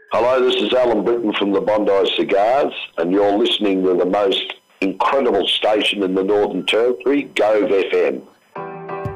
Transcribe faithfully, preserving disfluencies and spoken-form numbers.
Hello, this is Alan Britton from the Bondi Cigars, and you're listening to the most incredible station in the Northern Territory, Gove F M.